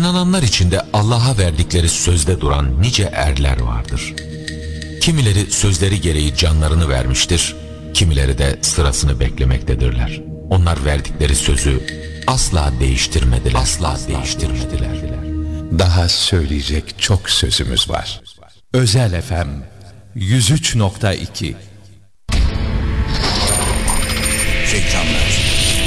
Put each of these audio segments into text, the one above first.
İnananlar içinde Allah'a verdikleri sözde duran nice erler vardır. Kimileri sözleri gereği canlarını vermiştir, kimileri de sırasını beklemektedirler. Onlar verdikleri sözü asla değiştirmediler. Daha söyleyecek çok sözümüz var. Özel FM 103.2. Reklamlar.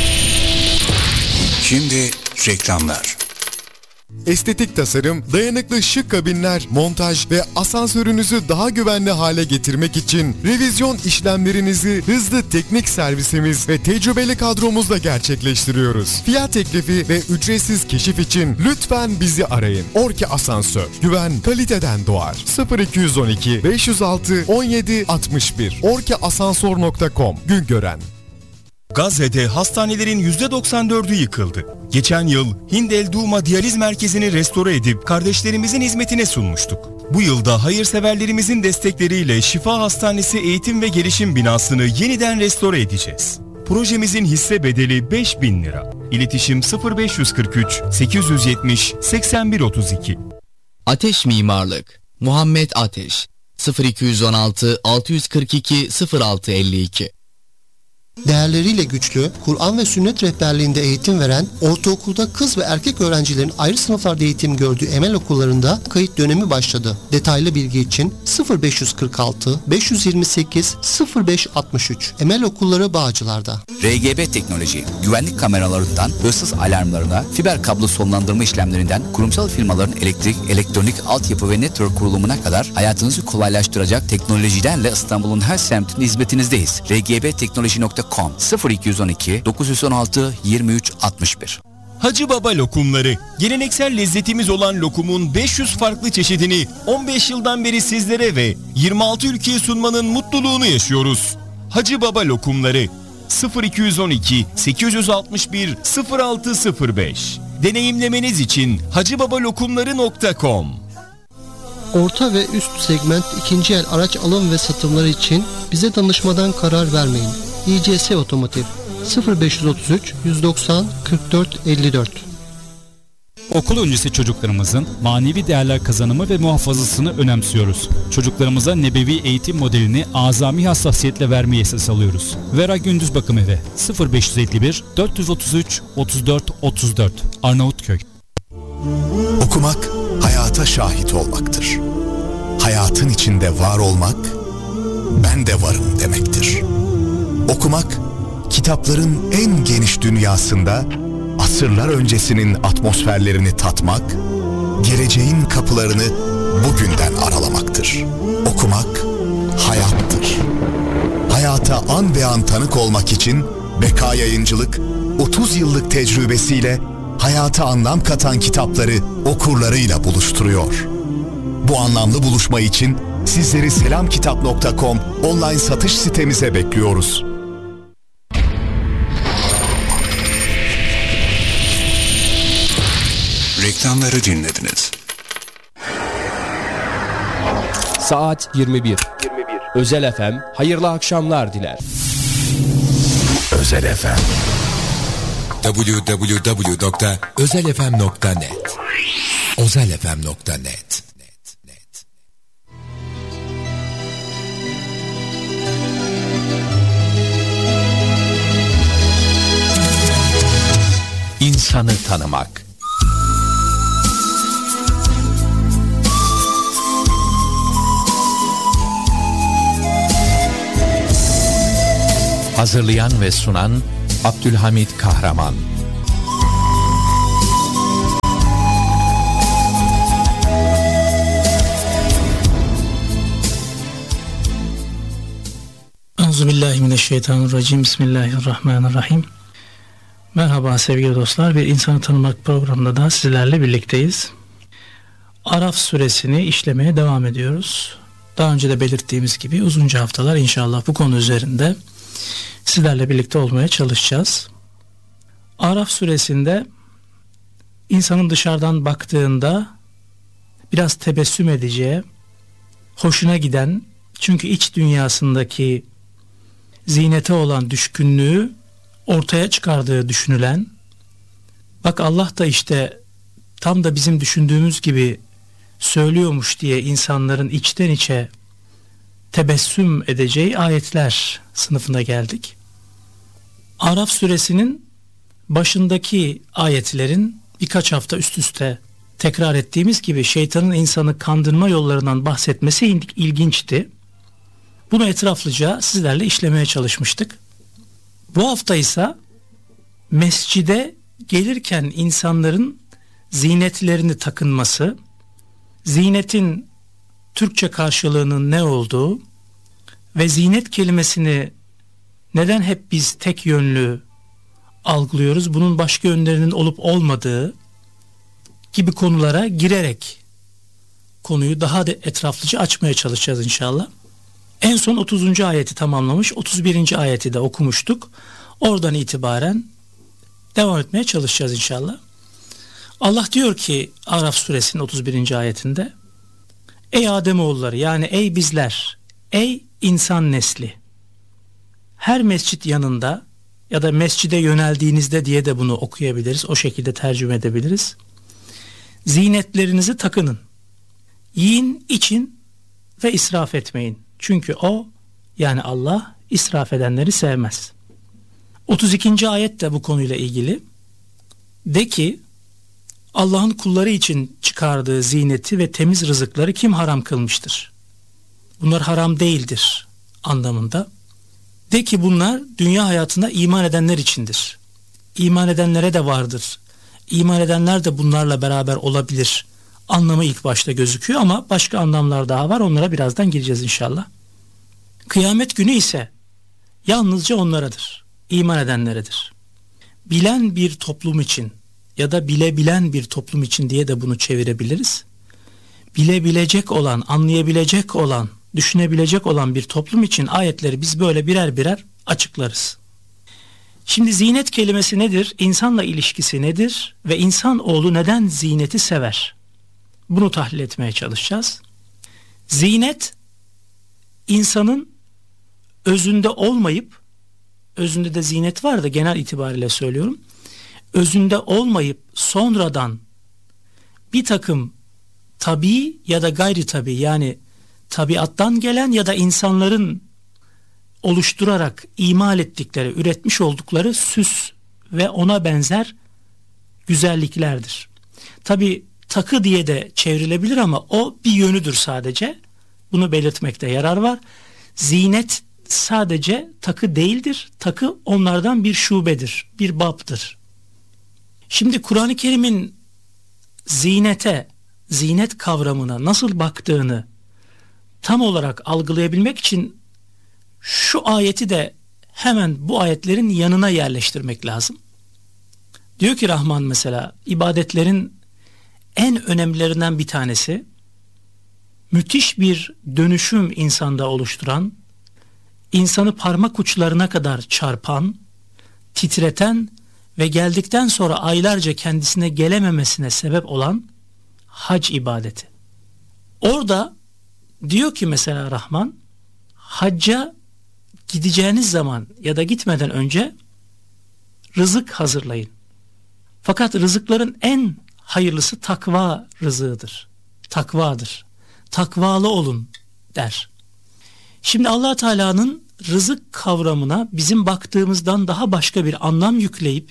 Şimdi reklamlar. Estetik tasarım, dayanıklı şık kabinler, montaj ve asansörünüzü daha güvenli hale getirmek için revizyon işlemlerinizi hızlı teknik servisimiz ve tecrübeli kadromuzla gerçekleştiriyoruz. Fiyat teklifi ve ücretsiz keşif için lütfen bizi arayın. Orki Asansör, güven kaliteden doğar. 0212 506 17 61 orkiasansor.com Güngören. Gazze'de hastanelerin %94'ü yıkıldı. Geçen yıl Hindel Duma Diyaliz Merkezi'ni restore edip kardeşlerimizin hizmetine sunmuştuk. Bu yılda hayırseverlerimizin destekleriyle Şifa Hastanesi Eğitim ve Gelişim binasını yeniden restore edeceğiz. Projemizin hisse bedeli 5.000 lira. İletişim 0543 870 8132. Ateş Mimarlık Muhammed Ateş 0216 642 0652. Değerleriyle güçlü, Kur'an ve sünnet rehberliğinde eğitim veren, ortaokulda kız ve erkek öğrencilerin ayrı sınıflarda eğitim gördüğü Emel okullarında kayıt dönemi başladı. Detaylı bilgi için 0546 528 0563 Emel Okulları Bağcılar'da. RGB Teknoloji, güvenlik kameralarından hırsız alarmlarına, fiber kablo sonlandırma işlemlerinden kurumsal firmaların elektrik, elektronik, altyapı ve network kurulumuna kadar hayatınızı kolaylaştıracak teknolojilerle İstanbul'un her semtinde hizmetinizdeyiz. rgbteknoloji.com 0212 916 23 61. Hacı Baba lokumları, geleneksel lezzetimiz olan lokumun 500 farklı çeşidini 15 yıldan beri sizlere ve 26 ülkeye sunmanın mutluluğunu yaşıyoruz. Hacı Baba lokumları 0212 861 0605. Deneyimlemeniz için hacıbabalokumları.com. Orta ve üst segment ikinci el araç alım ve satımları için bize danışmadan karar vermeyin. İCS Otomotiv 0533 190 44 54. Okul öncesi çocuklarımızın manevi değerler kazanımı ve muhafazasını önemsiyoruz. Çocuklarımıza nebevi eğitim modelini azami hassasiyetle vermeyi esas alıyoruz. Vera Gündüz Bakım Evi 0551 433 34 34 Arnavutköy. Okumak hayata şahit olmaktır. Hayatın içinde var olmak, ben de varım demektir. Okumak, kitapların en geniş dünyasında asırlar öncesinin atmosferlerini tatmak, geleceğin kapılarını bugünden aralamaktır. Okumak, hayattır. Hayata an be an tanık olmak için Beka Yayıncılık, 30 yıllık tecrübesiyle hayata anlam katan kitapları okurlarıyla buluşturuyor. Bu anlamlı buluşma için sizleri selamkitap.com online satış sitemize bekliyoruz. Reklamları dinlediniz. Saat 21. Özel FM hayırlı akşamlar diler. Özel FM www.özelfm.net özelfm.net. İnsanı tanımak. Hazırlayan ve sunan Abdülhamit Kahraman. Euzubillahimineşşeytanirracim. Bismillahirrahmanirrahim. Merhaba sevgili dostlar. Bir insanı tanımak programında da sizlerle birlikteyiz. Araf suresini işlemeye devam ediyoruz. Daha önce de belirttiğimiz gibi uzunca haftalar inşallah bu konu üzerinde sizlerle birlikte olmaya çalışacağız. Araf suresinde insanın dışarıdan baktığında biraz tebessüm edeceği, hoşuna giden, çünkü iç dünyasındaki zinete olan düşkünlüğü ortaya çıkardığı düşünülen, bak Allah da işte tam da bizim düşündüğümüz gibi söylüyormuş diye insanların içten içe tebessüm edeceği ayetler sınıfına geldik. Araf suresinin başındaki ayetlerin birkaç hafta üst üste tekrar ettiğimiz gibi şeytanın insanı kandırma yollarından bahsetmesi ilginçti. Bunu etraflıca sizlerle işlemeye çalışmıştık. Bu hafta ise mescide gelirken insanların zinetlerini takınması, zinetin Türkçe karşılığının ne olduğu ve zinet kelimesini neden hep biz tek yönlü algılıyoruz, bunun başka yönlerinin olup olmadığı gibi konulara girerek konuyu daha da etraflıca açmaya çalışacağız inşallah. En son 30. ayeti tamamlamış, 31. ayeti de okumuştuk. Oradan itibaren devam etmeye çalışacağız inşallah. Allah diyor ki Araf suresinin 31. ayetinde: Ey Ademoğulları, yani ey bizler, ey insan nesli, her mescit yanında ya da mescide yöneldiğinizde diye de bunu okuyabiliriz, o şekilde tercüme edebiliriz. Zinetlerinizi takının, yiyin, için ve israf etmeyin. Çünkü o, yani Allah, israf edenleri sevmez. 32. ayet de bu konuyla ilgili. De ki, Allah'ın kulları için çıkardığı zineti ve temiz rızıkları kim haram kılmıştır? Bunlar haram değildir anlamında. De ki bunlar dünya hayatında iman edenler içindir. İman edenlere de vardır. İman edenler de bunlarla beraber olabilir anlamı ilk başta gözüküyor ama başka anlamlar daha var. Onlara birazdan gireceğiz inşallah. Kıyamet günü ise yalnızca onlaradır. İman edenleredir. Bilen bir toplum için ya da bilebilen bir toplum için diye de bunu çevirebiliriz. Bilebilecek olan, anlayabilecek olan, düşünebilecek olan bir toplum için ayetleri biz böyle birer birer açıklarız. Şimdi zinet kelimesi nedir? İnsanla ilişkisi nedir? Ve insanoğlu neden zineti sever? Bunu tahlil etmeye çalışacağız. Zinet, insanın özünde olmayıp, özünde de zinet var da genel itibariyle söylüyorum, özünde olmayıp sonradan bir takım tabii ya da gayri tabii, yani tabiattan gelen ya da insanların oluşturarak imal ettikleri, üretmiş oldukları süs ve ona benzer güzelliklerdir. Tabii takı diye de çevrilebilir ama o bir yönüdür sadece. Bunu belirtmekte yarar var. Zinet sadece takı değildir. Takı onlardan bir şubedir, bir babdır. Şimdi Kur'an-ı Kerim'in zinete, zinet kavramına nasıl baktığını tam olarak algılayabilmek için şu ayeti de hemen bu ayetlerin yanına yerleştirmek lazım. Diyor ki Rahman mesela, ibadetlerin en önemlilerinden bir tanesi, müthiş bir dönüşüm insanda oluşturan, insanı parmak uçlarına kadar çarpan, titreten ve geldikten sonra aylarca kendisine gelememesine sebep olan hac ibadeti. Orada diyor ki mesela Rahman, hacca gideceğiniz zaman ya da gitmeden önce rızık hazırlayın. Fakat rızıkların en hayırlısı takva rızığıdır. Takvadır. Takvalı olun der. Şimdi Allah Teala'nın rızık kavramına bizim baktığımızdan daha başka bir anlam yükleyip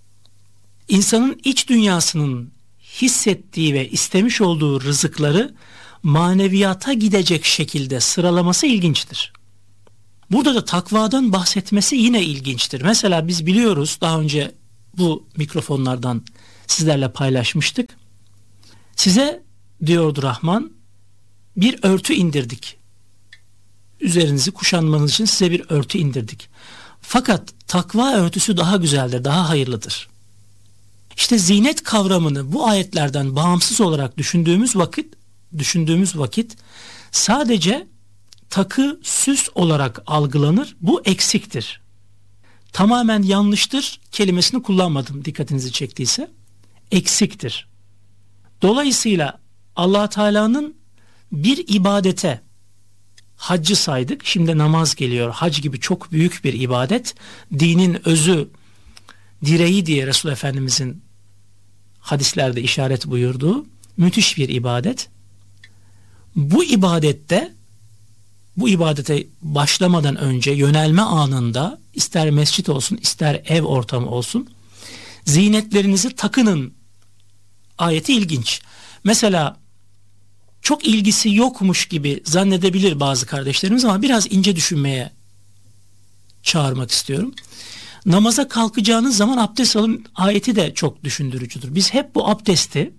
insanın iç dünyasının hissettiği ve istemiş olduğu rızıkları maneviyata gidecek şekilde sıralaması ilginçtir. Burada da takvadan bahsetmesi yine ilginçtir. Mesela biz biliyoruz, daha önce bu mikrofonlardan sizlerle paylaşmıştık. Size diyordu Rahman, bir örtü indirdik. Üzerinizi kuşanmanız için size bir örtü indirdik. Fakat takva örtüsü daha güzeldir, daha hayırlıdır. İşte zinet kavramını bu ayetlerden bağımsız olarak düşündüğümüz vakit sadece takı, süs olarak algılanır. Bu eksiktir. Tamamen yanlıştır kelimesini kullanmadım, dikkatinizi çektiyse. Eksiktir. Dolayısıyla Allah Teala'nın bir ibadete, haccı saydık, şimdi namaz geliyor. Hac gibi çok büyük bir ibadet. Dinin özü, direği diye Resul Efendimizin hadislerde işaret buyurduğu müthiş bir ibadet. Bu ibadete başlamadan önce yönelme anında ister mescit olsun ister ev ortamı olsun zinetlerinizi takının ayeti ilginç. Mesela çok ilgisi yokmuş gibi zannedebilir bazı kardeşlerimiz ama biraz ince düşünmeye çağırmak istiyorum. Namaza kalkacağınız zaman abdest alın ayeti de çok düşündürücüdür. Biz hep bu abdesti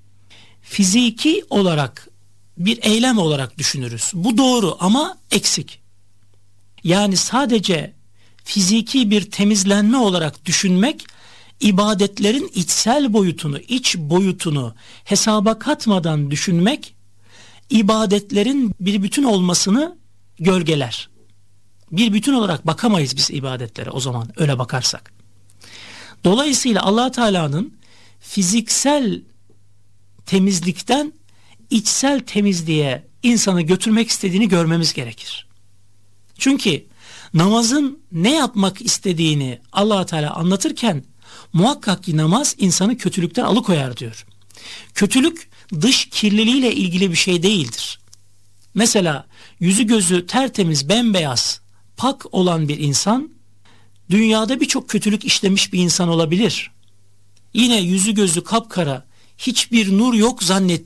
fiziki olarak bir eylem olarak düşünürüz. Bu doğru ama eksik. Yani sadece fiziki bir temizlenme olarak düşünmek ibadetlerin içsel boyutunu, iç boyutunu hesaba katmadan düşünmek ibadetlerin bir bütün olmasını gölgeler. Bir bütün olarak bakamayız biz ibadetlere o zaman öyle bakarsak. Dolayısıyla Allah Teala'nın fiziksel temizlikten içsel temizliğe insanı götürmek istediğini görmemiz gerekir. Çünkü namazın ne yapmak istediğini Allah Teala anlatırken muhakkak ki namaz insanı kötülükten alıkoyar diyor. Kötülük dış kirliliğiyle ilgili bir şey değildir. Mesela yüzü gözü tertemiz, bembeyaz, pak olan bir insan dünyada birçok kötülük işlemiş bir insan olabilir. Yine yüzü gözü kapkara, hiçbir nur yok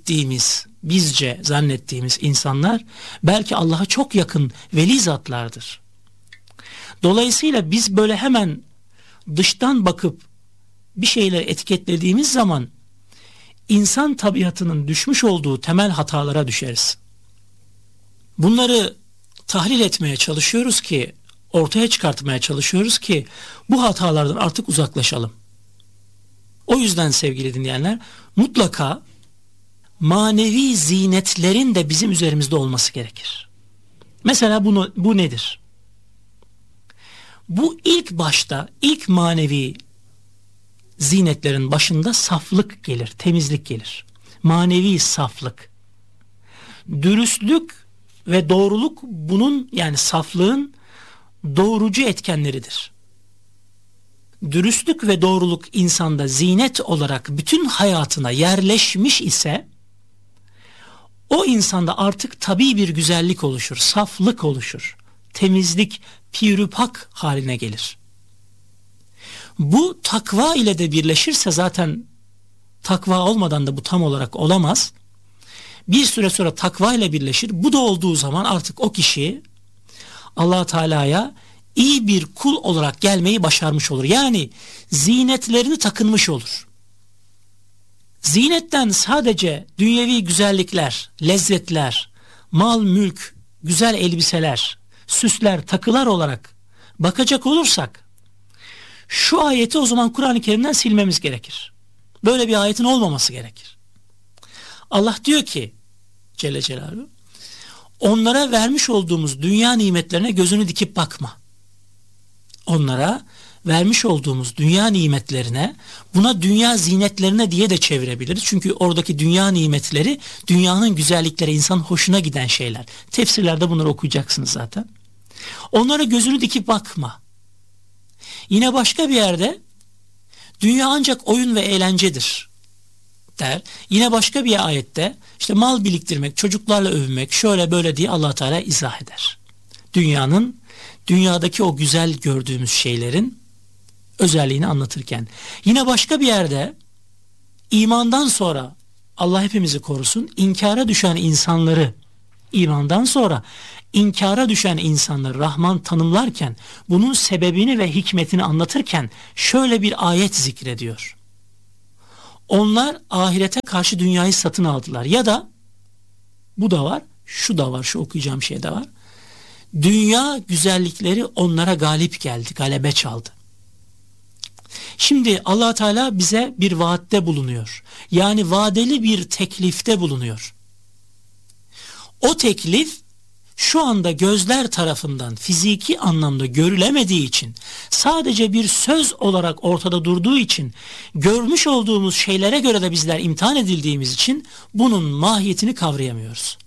bizce zannettiğimiz insanlar belki Allah'a çok yakın veli zatlardır. Dolayısıyla biz böyle hemen dıştan bakıp bir şeyleri etiketlediğimiz zaman insan tabiatının düşmüş olduğu temel hatalara düşeriz. Bunları tahlil etmeye çalışıyoruz ki, ortaya çıkartmaya çalışıyoruz ki bu hatalardan artık uzaklaşalım. O yüzden sevgili dinleyenler, mutlaka manevi zinetlerin de bizim üzerimizde olması gerekir. Mesela bu nedir? Bu ilk manevi zinetlerin başında saflık gelir, temizlik gelir. Manevi saflık. Dürüstlük ve doğruluk bunun, yani saflığın doğrucu etkenleridir. Dürüstlük ve doğruluk insanda zinet olarak bütün hayatına yerleşmiş ise o insanda artık tabii bir güzellik oluşur, saflık oluşur, temizlik, pürüpak haline gelir. Bu takva ile de birleşirse zaten takva olmadan da bu tam olarak olamaz. Bir süre sonra takva ile birleşir. Bu da olduğu zaman artık o kişi Allah Teala'ya iyi bir kul olarak gelmeyi başarmış olur. Yani zinetlerini takınmış olur. Zinetten sadece dünyevi güzellikler, lezzetler, mal, mülk, güzel elbiseler, süsler, takılar olarak bakacak olursak şu ayeti o zaman Kur'an-ı Kerim'den silmemiz gerekir. Böyle bir ayetin olmaması gerekir. Allah diyor ki Celle Celaluhu, onlara vermiş olduğumuz dünya nimetlerine gözünü dikip bakma. Onlara vermiş olduğumuz dünya nimetlerine, buna dünya zinetlerine diye de çevirebiliriz. Çünkü oradaki dünya nimetleri, dünyanın güzellikleri, insanın hoşuna giden şeyler. Tefsirlerde bunları okuyacaksınız zaten. Onlara gözünü dikip bakma. Yine başka bir yerde dünya ancak oyun ve eğlencedir der. Yine başka bir ayette işte mal biriktirmek, çocuklarla övünmek, şöyle böyle diye Allah Teala izah eder. Dünyadaki o güzel gördüğümüz şeylerin özelliğini anlatırken. Yine başka bir yerde imandan sonra, Allah hepimizi korusun, inkara düşen insanları, imandan sonra inkara düşen insanları Rahman tanımlarken, bunun sebebini ve hikmetini anlatırken şöyle bir ayet zikrediyor. Onlar ahirete karşı dünyayı satın aldılar. Ya da bu da var, şu da var, şu okuyacağım şey de var. Dünya güzellikleri onlara galip geldi, galebe çaldı. Şimdi Allah Teala bize bir vaatte bulunuyor. Yani vadeli bir teklifte bulunuyor. O teklif şu anda gözler tarafından fiziki anlamda görülemediği için, sadece bir söz olarak ortada durduğu için, görmüş olduğumuz şeylere göre de bizler imtihan edildiğimiz için bunun mahiyetini kavrayamıyoruz.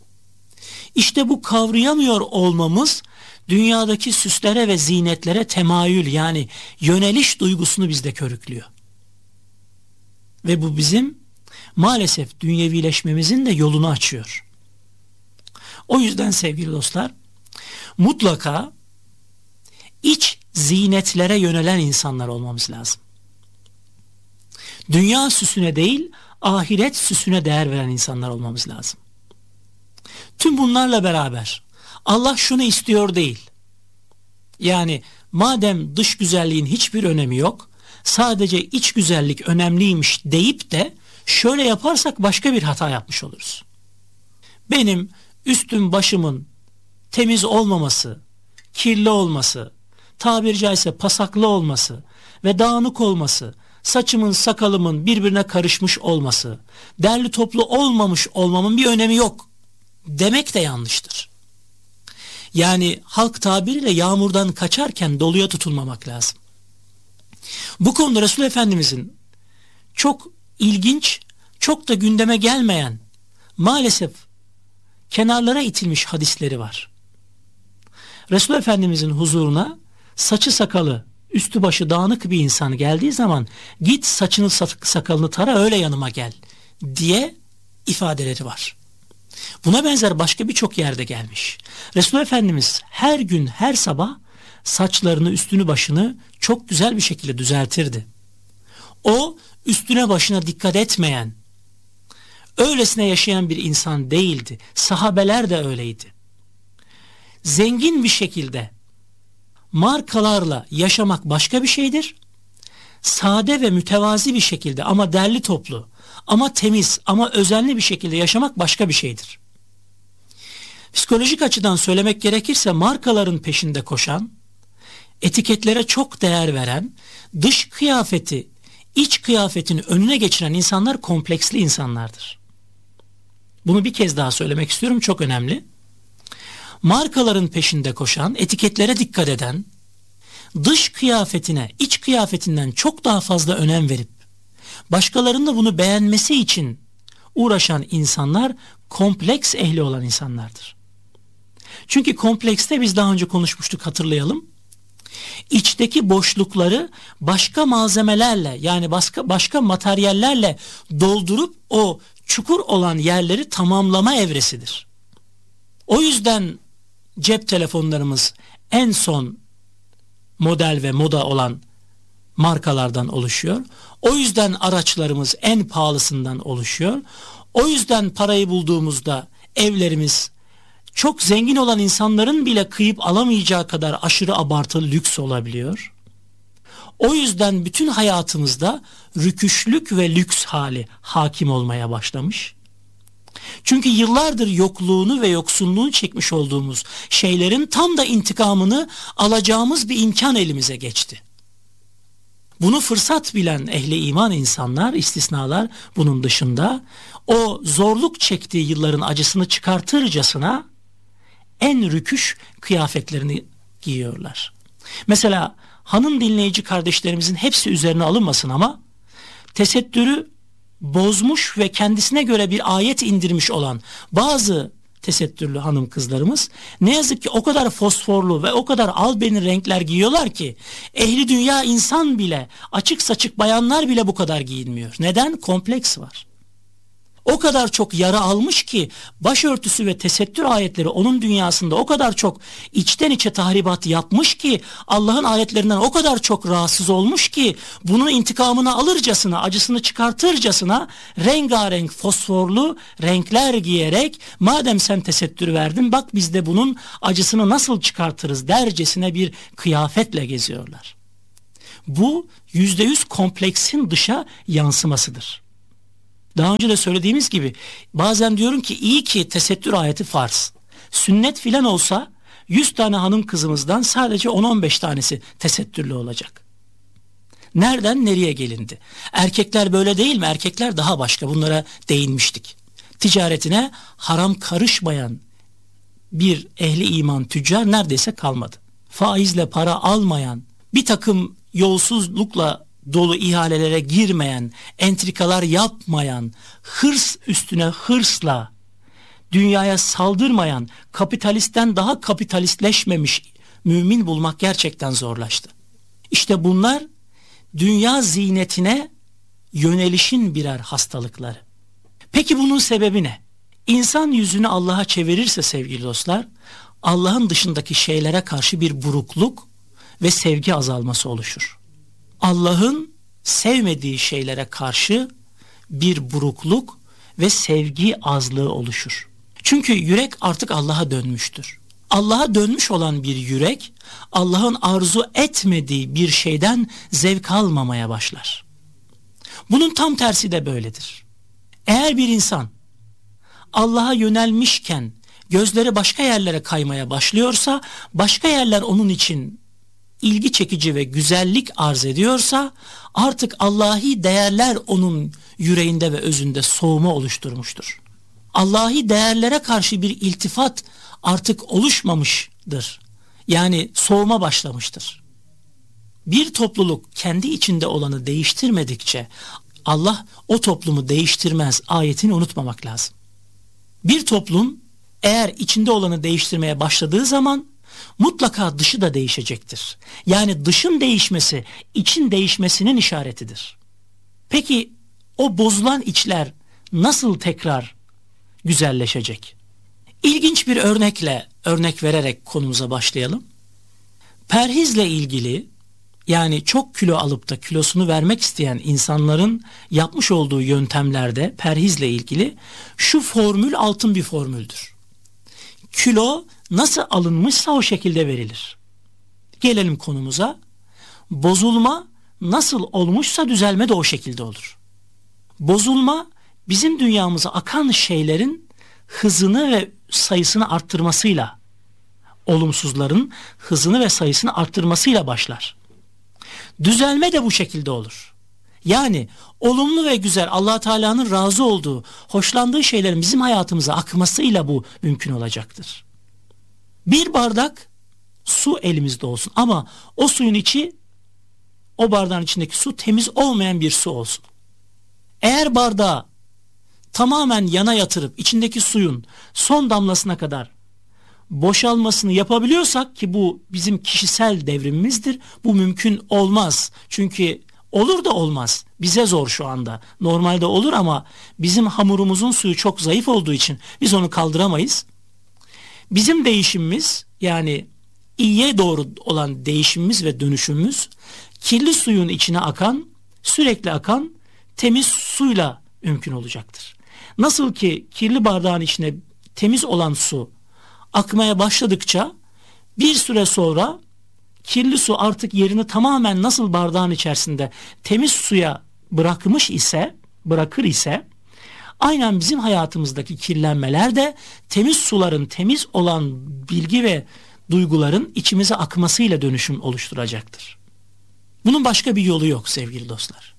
İşte bu kavrayamıyor olmamız dünyadaki süslere ve zinetlere temayül, yani yöneliş duygusunu bizde körüklüyor. Ve bu bizim maalesef dünyevileşmemizin de yolunu açıyor. O yüzden sevgili dostlar, mutlaka iç zinetlere yönelen insanlar olmamız lazım. Dünya süsüne değil, ahiret süsüne değer veren insanlar olmamız lazım. Tüm bunlarla beraber Allah şunu istiyor değil. Yani madem dış güzelliğin hiçbir önemi yok, sadece iç güzellik önemliymiş deyip de şöyle yaparsak başka bir hata yapmış oluruz. Benim üstüm başımın temiz olmaması, kirli olması, tabiri caizse pasaklı olması ve dağınık olması, saçımın sakalımın birbirine karışmış olması, derli toplu olmamış olmamın bir önemi yok demek de yanlıştır. Yani halk tabiriyle yağmurdan kaçarken doluya tutulmamak lazım. Bu konuda Resul Efendimizin çok ilginç, çok da gündeme gelmeyen, maalesef kenarlara itilmiş hadisleri var. Resul Efendimizin huzuruna saçı sakalı, üstü başı dağınık bir insan geldiği zaman git saçını sakalını tara öyle yanıma gel diye ifadeleri var. Buna benzer başka birçok yerde gelmiş. Resul Efendimiz her gün her sabah saçlarını üstünü başını çok güzel bir şekilde düzeltirdi. O üstüne başına dikkat etmeyen, öylesine yaşayan bir insan değildi. Sahabeler de öyleydi. Zengin bir şekilde markalarla yaşamak başka bir şeydir. Sade ve mütevazi bir şekilde ama derli toplu, ama temiz, ama özenli bir şekilde yaşamak başka bir şeydir. Psikolojik açıdan söylemek gerekirse markaların peşinde koşan, etiketlere çok değer veren, dış kıyafeti, iç kıyafetin önüne geçiren insanlar kompleksli insanlardır. Bunu bir kez daha söylemek istiyorum, çok önemli. Markaların peşinde koşan, etiketlere dikkat eden, dış kıyafetine, iç kıyafetinden çok daha fazla önem verip, başkalarının da bunu beğenmesi için uğraşan insanlar kompleks ehli olan insanlardır. Çünkü komplekste biz daha önce konuşmuştuk, hatırlayalım. İçteki boşlukları başka malzemelerle, yani başka materyallerle doldurup o çukur olan yerleri tamamlama evresidir. O yüzden cep telefonlarımız en son model ve moda olan markalardan oluşuyor. O yüzden araçlarımız en pahalısından oluşuyor. O yüzden parayı bulduğumuzda evlerimiz çok zengin olan insanların bile kıyıp alamayacağı kadar aşırı abartılı lüks olabiliyor. O yüzden bütün hayatımızda rüküşlük ve lüks hali hakim olmaya başlamış. Çünkü yıllardır yokluğunu ve yoksunluğunu çekmiş olduğumuz şeylerin tam da intikamını alacağımız bir imkan elimize geçti. Bunu fırsat bilen ehli iman insanlar, istisnalar bunun dışında, o zorluk çektiği yılların acısını çıkartırcasına en rüküş kıyafetlerini giyiyorlar. Mesela hanım dinleyici kardeşlerimizin hepsi üzerine alınmasın ama tesettürü bozmuş ve kendisine göre bir ayet indirmiş olan bazı tesettürlü hanım kızlarımız ne yazık ki o kadar fosforlu ve o kadar albeni renkler giyiyorlar ki ehli dünya insan bile, açık saçık bayanlar bile bu kadar giyinmiyor. Neden? Kompleks var. O kadar çok yara almış ki başörtüsü ve tesettür ayetleri onun dünyasında o kadar çok içten içe tahribat yapmış ki, Allah'ın ayetlerinden o kadar çok rahatsız olmuş ki bunun intikamını alırcasına, acısını çıkartırcasına rengarenk fosforlu renkler giyerek, madem sen tesettür verdin bak biz de bunun acısını nasıl çıkartırız dercesine bir kıyafetle geziyorlar. Bu %100 kompleksin dışa yansımasıdır. Daha önce de söylediğimiz gibi bazen diyorum ki iyi ki tesettür ayeti farz. Sünnet filan olsa 100 tane hanım kızımızdan sadece 10-15 tanesi tesettürlü olacak. Nereden nereye gelindi? Erkekler böyle değil mi? Erkekler daha başka, bunlara değinmiştik. Ticaretine haram karışmayan bir ehli iman tüccar neredeyse kalmadı. Faizle para almayan, bir takım yolsuzlukla dolu ihalelere girmeyen, entrikalar yapmayan, hırs üstüne hırsla dünyaya saldırmayan, kapitalistten daha kapitalistleşmemiş mümin bulmak gerçekten zorlaştı. İşte bunlar dünya zinetine yönelişin birer hastalıkları. Peki bunun sebebi ne? İnsan yüzünü Allah'a çevirirse sevgili dostlar, Allah'ın dışındaki şeylere karşı bir burukluk ve sevgi azalması oluşur. Allah'ın sevmediği şeylere karşı bir burukluk ve sevgi azlığı oluşur. Çünkü yürek artık Allah'a dönmüştür. Allah'a dönmüş olan bir yürek, Allah'ın arzu etmediği bir şeyden zevk almamaya başlar. Bunun tam tersi de böyledir. Eğer bir insan Allah'a yönelmişken gözleri başka yerlere kaymaya başlıyorsa, başka yerler onun için ilgi çekici ve güzellik arz ediyorsa, artık Allahi değerler onun yüreğinde ve özünde soğuma oluşturmuştur. Allahi değerlere karşı bir iltifat artık oluşmamıştır. Yani soğuma başlamıştır. Bir topluluk kendi içinde olanı değiştirmedikçe Allah o toplumu değiştirmez ayetini unutmamak lazım. Bir toplum eğer içinde olanı değiştirmeye başladığı zaman mutlaka dışı da değişecektir. Yani dışın değişmesi için değişmesinin işaretidir. Peki o bozulan içler nasıl tekrar güzelleşecek? İlginç bir örnek vererek konumuza başlayalım. Perhizle ilgili, yani çok kilo alıp da kilosunu vermek isteyen insanların yapmış olduğu yöntemlerde perhizle ilgili şu formül altın bir formüldür. Kilo nasıl alınmışsa o şekilde verilir. Gelelim konumuza. Bozulma nasıl olmuşsa düzelme de o şekilde olur. Bozulma bizim dünyamıza akan şeylerin hızını ve sayısını arttırmasıyla, olumsuzların hızını ve sayısını arttırmasıyla başlar. Düzelme de bu şekilde olur. Yani olumlu ve güzel, Allah Teala'nın razı olduğu, hoşlandığı şeylerin bizim hayatımıza akmasıyla bu mümkün olacaktır. Bir bardak su elimizde olsun ama o suyun içi, o bardağın içindeki su temiz olmayan bir su olsun. Eğer bardağı tamamen yana yatırıp içindeki suyun son damlasına kadar boşalmasını yapabiliyorsak, ki bu bizim kişisel devrimimizdir, bu mümkün olmaz. Çünkü olur da olmaz. Bize zor şu anda. Normalde olur ama bizim hamurumuzun suyu çok zayıf olduğu için biz onu kaldıramayız. Bizim değişimimiz, yani iyiye doğru olan değişimimiz ve dönüşümümüz kirli suyun içine akan, sürekli akan temiz suyla mümkün olacaktır. Nasıl ki kirli bardağın içine temiz olan su akmaya başladıkça bir süre sonra kirli su artık yerini tamamen nasıl bardağın içerisinde temiz suya bırakır ise aynen bizim hayatımızdaki kirlenmeler de temiz suların, temiz olan bilgi ve duyguların içimize akmasıyla dönüşüm oluşturacaktır. Bunun başka bir yolu yok sevgili dostlar.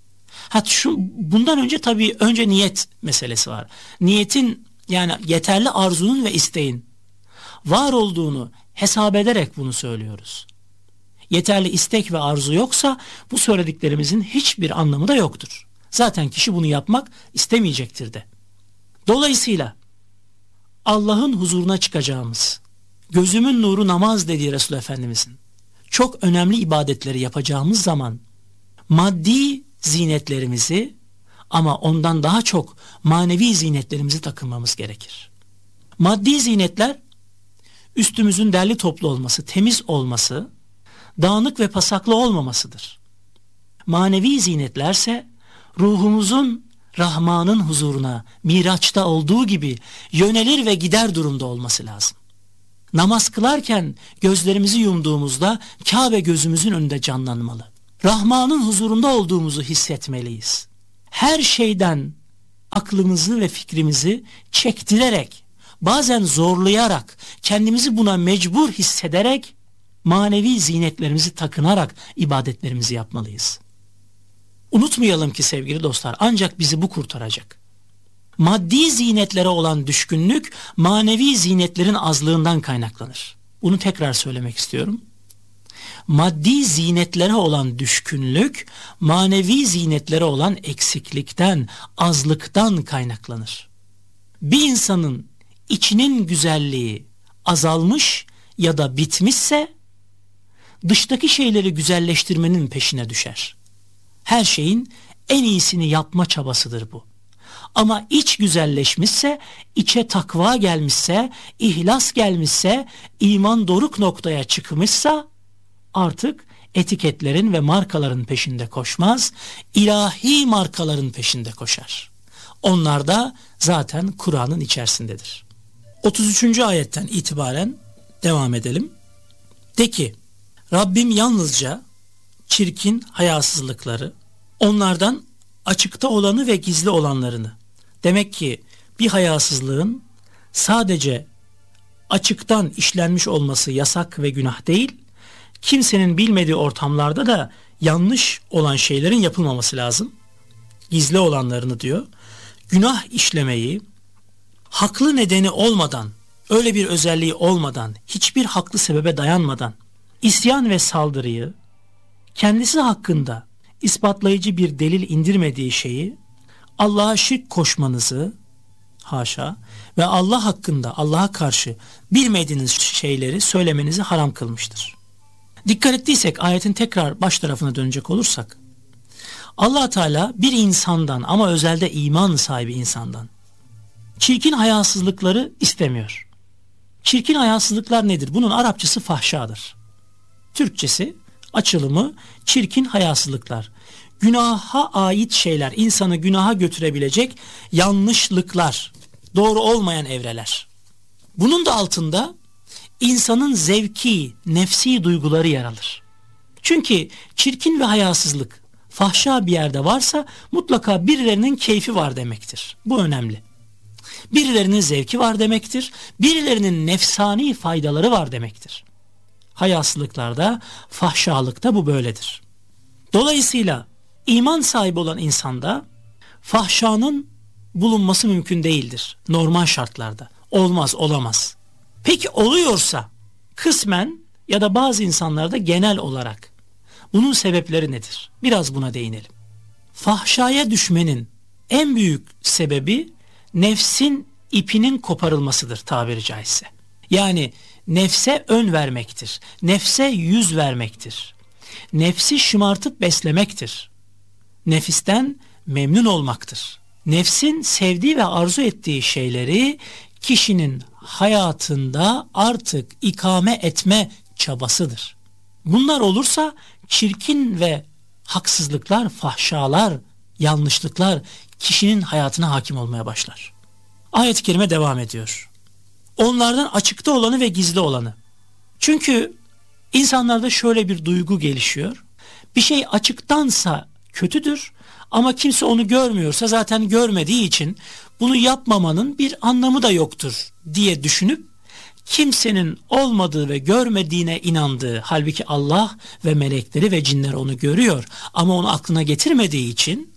Bundan önce tabii önce niyet meselesi var. Niyetin, yani yeterli arzunun ve isteğin var olduğunu hesap ederek bunu söylüyoruz. Yeterli istek ve arzu yoksa bu söylediklerimizin hiçbir anlamı da yoktur. Zaten kişi bunu yapmak istemeyecektir de. Dolayısıyla Allah'ın huzuruna çıkacağımız, gözümün nuru namaz dediği Resul Efendimizin çok önemli ibadetleri yapacağımız zaman maddi zinetlerimizi, ama ondan daha çok manevi zinetlerimizi takınmamız gerekir. Maddi zinetler üstümüzün derli toplu olması, temiz olması, dağınık ve pasaklı olmamasıdır. Manevi zinetlerse ruhumuzun Rahman'ın huzuruna Miraç'ta olduğu gibi yönelir ve gider durumda olması lazım. Namaz kılarken gözlerimizi yumduğumuzda Kabe gözümüzün önünde canlanmalı. Rahman'ın huzurunda olduğumuzu hissetmeliyiz. Her şeyden aklımızı ve fikrimizi çektirerek, bazen zorlayarak, kendimizi buna mecbur hissederek, manevi zinetlerimizi takınarak ibadetlerimizi yapmalıyız. Unutmayalım ki sevgili dostlar, ancak bizi bu kurtaracak. Maddi zinetlere olan düşkünlük, manevi zinetlerin azlığından kaynaklanır. Bunu tekrar söylemek istiyorum. Maddi zinetlere olan düşkünlük, manevi zinetlere olan eksiklikten, azlıktan kaynaklanır. Bir insanın içinin güzelliği azalmış ya da bitmişse, dıştaki şeyleri güzelleştirmenin peşine düşer. Her şeyin en iyisini yapma çabasıdır bu. Ama iç güzelleşmişse, içe takva gelmişse, ihlas gelmişse, iman doruk noktaya çıkmışsa artık etiketlerin ve markaların peşinde koşmaz, ilahi markaların peşinde koşar. Onlar da zaten Kur'an'ın içerisindedir. 33. ayetten itibaren devam edelim. De ki, Rabbim yalnızca çirkin hayasızlıkları, onlardan açıkta olanı ve gizli olanlarını. Demek ki bir hayasızlığın sadece açıktan işlenmiş olması yasak ve günah değil, kimsenin bilmediği ortamlarda da yanlış olan şeylerin yapılmaması lazım. Gizli olanlarını diyor. Günah işlemeyi haklı nedeni olmadan, öyle bir özelliği olmadan, hiçbir haklı sebebe dayanmadan isyan ve saldırıyı, kendisi hakkında ispatlayıcı bir delil indirmediği şeyi Allah'a şirk koşmanızı, haşa, ve Allah hakkında, Allah'a karşı bilmediğiniz şeyleri söylemenizi haram kılmıştır. Dikkat ettiysek ayetin tekrar baş tarafına dönecek olursak, Allah Teala bir insandan, ama özelde iman sahibi insandan, çirkin hayasızlıkları istemiyor. Çirkin hayasızlıklar nedir? Bunun Arapçası fahşadır. Türkçesi, açılımı çirkin hayasızlıklar. Günaha ait şeyler, insanı günaha götürebilecek yanlışlıklar, doğru olmayan evreler. Bunun da altında insanın zevki, nefsi duyguları yer alır. Çünkü çirkin ve hayasızlık, fahşa bir yerde varsa mutlaka birilerinin keyfi var demektir. Bu önemli. Birilerinin zevki var demektir. Birilerinin nefsani faydaları var demektir. Hayasızlıklarda, fahşalıkta bu böyledir. Dolayısıyla iman sahibi olan insanda fahşanın bulunması mümkün değildir. Normal şartlarda. Olmaz, olamaz. Peki oluyorsa kısmen ya da bazı insanlarda genel olarak bunun sebepleri nedir? Biraz buna değinelim. Fahşaya düşmenin en büyük sebebi nefsin ipinin koparılmasıdır tabiri caizse. Yani nefse ön vermektir. Nefse yüz vermektir. Nefsi şımartıp beslemektir. Nefisten memnun olmaktır. Nefsin sevdiği ve arzu ettiği şeyleri kişinin hayatında artık ikame etme çabasıdır. Bunlar olursa çirkin ve haksızlıklar, fahşalar, yanlışlıklar kişinin hayatına hakim olmaya başlar. Ayet-i kerime devam ediyor. Onlardan açıkta olanı ve gizli olanı. Çünkü insanlarda şöyle bir duygu gelişiyor. Bir şey açıktansa kötüdür ama kimse onu görmüyorsa zaten görmediği için bunu yapmamanın bir anlamı da yoktur diye düşünüp kimsenin olmadığı ve görmediğine inandığı, halbuki Allah ve melekleri ve cinler onu görüyor ama onu aklına getirmediği için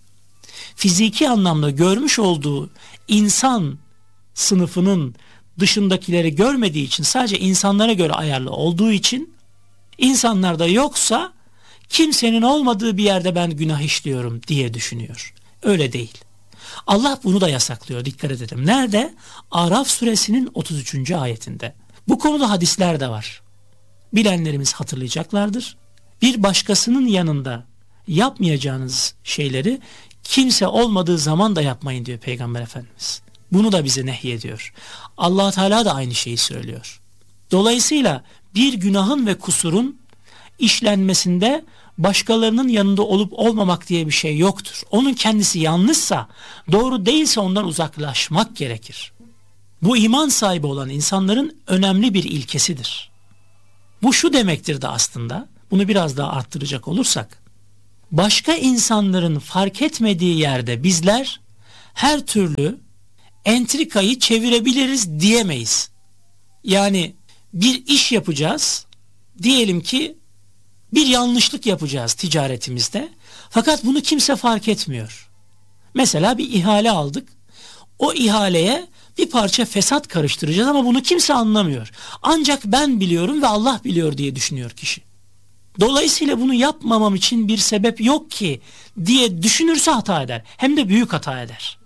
fiziki anlamda görmüş olduğu insan sınıfının dışındakileri görmediği için, sadece insanlara göre ayarlı olduğu için, insanlarda yoksa kimsenin olmadığı bir yerde ben günah işliyorum diye düşünüyor. Öyle değil. Allah bunu da yasaklıyor, dikkat edelim. Nerede? Araf suresinin 33. ayetinde. Bu konuda hadisler de var. Bilenlerimiz hatırlayacaklardır. Bir başkasının yanında yapmayacağınız şeyleri kimse olmadığı zaman da yapmayın diyor Peygamber Efendimiz. Bunu da bize nehyediyor. Allah Teala da aynı şeyi söylüyor. Dolayısıyla bir günahın ve kusurun işlenmesinde başkalarının yanında olup olmamak diye bir şey yoktur. Onun kendisi yanlışsa, doğru değilse ondan uzaklaşmak gerekir. Bu iman sahibi olan insanların önemli bir ilkesidir. Bu şu demektir de aslında, bunu biraz daha arttıracak olursak, başka insanların fark etmediği yerde bizler her türlü entrikayı çevirebiliriz diyemeyiz. Yani bir iş yapacağız, diyelim ki bir yanlışlık yapacağız ticaretimizde, fakat bunu kimse fark etmiyor. Mesela bir ihale aldık, o ihaleye bir parça fesat karıştıracağız ama bunu kimse anlamıyor. Ancak ben biliyorum ve Allah biliyor diye düşünüyor kişi. Dolayısıyla bunu yapmamam için bir sebep yok ki diye düşünürse hata eder. Hem de büyük hata eder.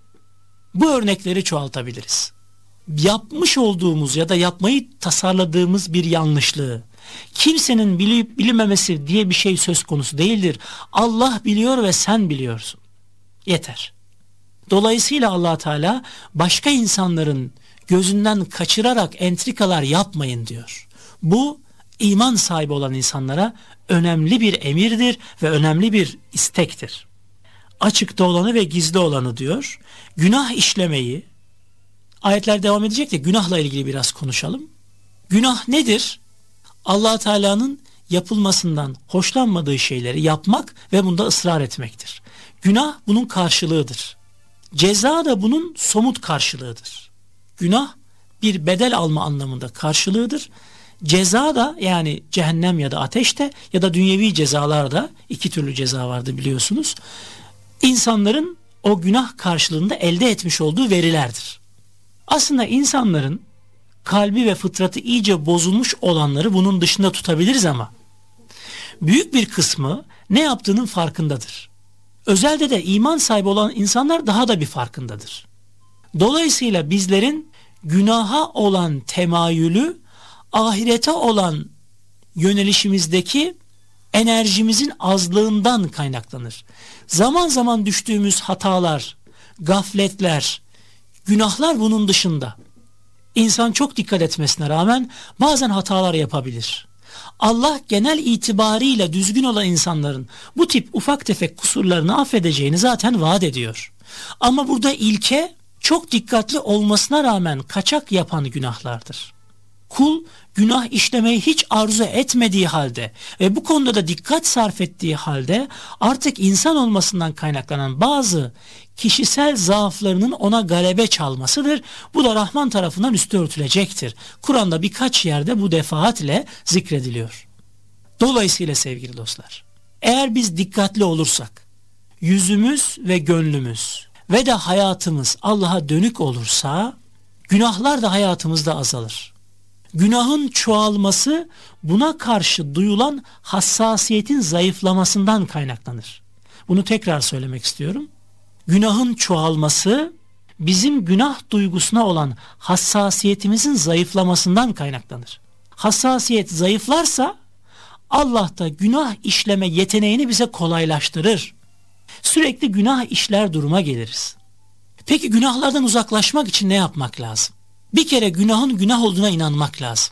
Bu örnekleri çoğaltabiliriz. Yapmış olduğumuz ya da yapmayı tasarladığımız bir yanlışlığı kimsenin bilip bilinmemesi diye bir şey söz konusu değildir. Allah biliyor ve sen biliyorsun. Yeter. Dolayısıyla Allah Teala başka insanların gözünden kaçırarak entrikalar yapmayın diyor. Bu iman sahibi olan insanlara önemli bir emirdir ve önemli bir istektir. Açıkta olanı ve gizli olanı diyor. Günah işlemeyi, ayetler devam edecek de günahla ilgili biraz konuşalım. Günah nedir? Allah Teala'nın yapılmasından hoşlanmadığı şeyleri yapmak ve bunda ısrar etmektir. Günah bunun karşılığıdır. Ceza da bunun somut karşılığıdır. Günah bir bedel alma anlamında karşılığıdır. Ceza da, yani cehennem ya da ateşte ya da dünyevi cezalarda, iki türlü ceza vardı biliyorsunuz, İnsanların o günah karşılığında elde etmiş olduğu verilerdir. Aslında insanların kalbi ve fıtratı iyice bozulmuş olanları bunun dışında tutabiliriz ama büyük bir kısmı ne yaptığının farkındadır. Özelde de iman sahibi olan insanlar daha da bir farkındadır. Dolayısıyla bizlerin günaha olan temayülü, ahirete olan yönelişimizdeki enerjimizin azlığından kaynaklanır. Zaman zaman düştüğümüz hatalar, gafletler, günahlar bunun dışında. İnsan çok dikkat etmesine rağmen bazen hatalar yapabilir. Allah genel itibarıyla düzgün olan insanların bu tip ufak tefek kusurlarını affedeceğini zaten vaat ediyor. Ama burada ilke çok dikkatli olmasına rağmen kaçak yapan günahlardır. Kul günah işlemeyi hiç arzu etmediği halde ve bu konuda da dikkat sarf ettiği halde artık insan olmasından kaynaklanan bazı kişisel zaaflarının ona galebe çalmasıdır. Bu da Rahman tarafından üstü örtülecektir. Kur'an'da birkaç yerde bu defaatle zikrediliyor. Dolayısıyla sevgili dostlar, eğer biz dikkatli olursak, yüzümüz ve gönlümüz ve de hayatımız Allah'a dönük olursa, günahlar da hayatımızda azalır. Günahın çoğalması buna karşı duyulan hassasiyetin zayıflamasından kaynaklanır. Bunu tekrar söylemek istiyorum. Günahın çoğalması bizim günah duygusuna olan hassasiyetimizin zayıflamasından kaynaklanır. Hassasiyet zayıflarsa Allah da günah işleme yeteneğini bize kolaylaştırır. Sürekli günah işler duruma geliriz. Peki günahlardan uzaklaşmak için ne yapmak lazım? Bir kere günahın günah olduğuna inanmak lazım.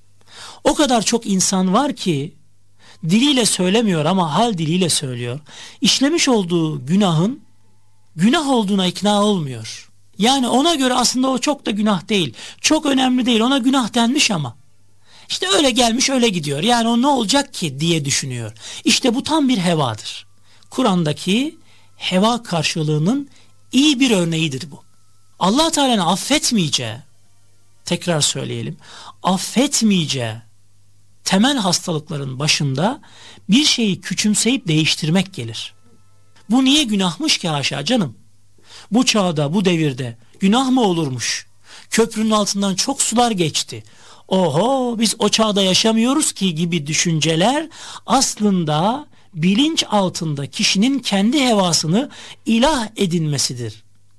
O kadar çok insan var ki diliyle söylemiyor ama hal diliyle söylüyor. İşlemiş olduğu günahın günah olduğuna ikna olmuyor. Yani ona göre aslında o çok da günah değil. Çok önemli değil. Ona günah denmiş ama İşte öyle gelmiş öyle gidiyor. Yani o ne olacak ki diye düşünüyor. İşte bu tam bir hevadır. Kur'an'daki heva karşılığının iyi bir örneğidir bu. Allah Teala'nın affetmeyeceği, tekrar söyleyelim, affetmeyeceği temel hastalıkların başında bir şeyi küçümseyip değiştirmek gelir. Bu niye günahmış ki haşa canım? Bu çağda, bu devirde günah mı olurmuş? Köprünün altından çok sular geçti. Oho, biz o çağda yaşamıyoruz ki gibi düşünceler aslında bilinç altında kişinin kendi hevasını ilah edinmesidir.